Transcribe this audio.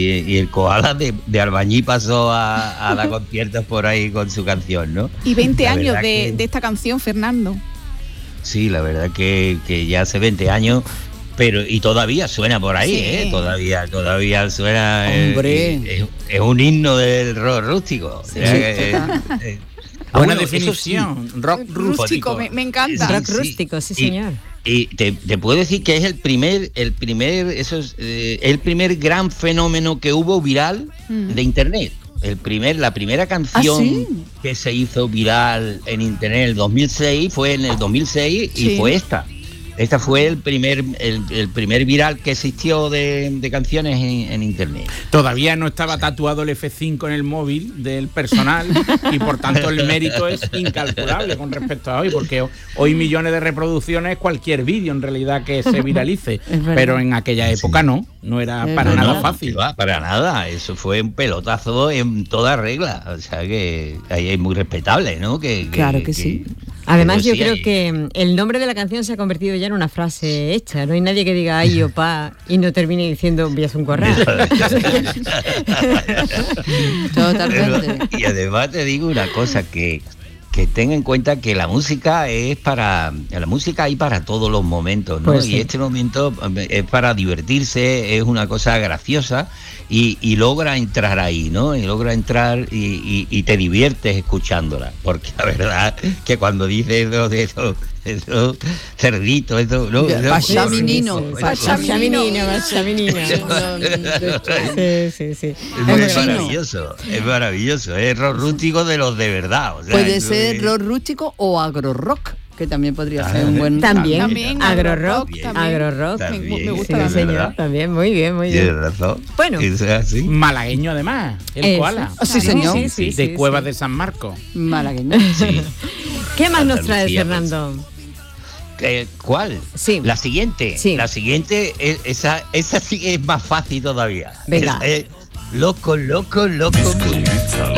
y el koala de albañil pasó a dar conciertos por ahí con su canción, ¿no? Y 20 años de esta canción, Fernando. Sí, la verdad que ya hace 20 años, pero y todavía suena por ahí, Sí. Todavía suena. Hombre. Es un himno del rock rústico. Sí, Buena bueno, definición, rock rústico. Me encanta. Rock rústico, sí, señor. Y te puedo decir que es el primer gran fenómeno que hubo viral de internet. La primera canción ¿sí? que se hizo viral en internet en el 2006 fue en el 2006 Sí. y fue esta. Esta fue el primer viral que existió de canciones en internet. Todavía no estaba tatuado el F5 en el móvil del personal y por tanto el mérito es incalculable con respecto a hoy, porque hoy millones de reproducciones cualquier vídeo en realidad que se viralice, pero en aquella época no era para nada fácil. Para nada, eso fue un pelotazo en toda regla, o sea que ahí es muy respetable, ¿no? Claro que sí. Además, yo sí, creo que el nombre de la canción se ha convertido ya en una frase hecha. No hay nadie que diga ay, opa, y no termine diciendo envías un correo. Totalmente. Y además te digo una cosa, que ten en cuenta que la música hay para todos los momentos, ¿no? Pues sí. Y este momento es para divertirse, es una cosa graciosa y logra entrar ahí, ¿no? Y logra entrar y te diviertes escuchándola, porque la verdad que cuando dices eso cerdito, eso, ¿no? Pachaminino. Sí. Es maravilloso, es rock rústico de los de verdad. O sea, Puede ser rock rústico o agro-rock, que también podría ser un buen... También agro-rock. También. Me gusta Sí, la señor. verdad. También, muy bien. Tienes razón. Bueno. Eso es así. Malagueño además, el Eso. koala. Sí, señor. De Cuevas de San Marcos. Malagueño. Sí. ¿Qué más nos traes, Andalucía, Fernando? ¿Cuál? Sí. La siguiente. Sí. La siguiente, esa sí es más fácil todavía. Venga. Loco.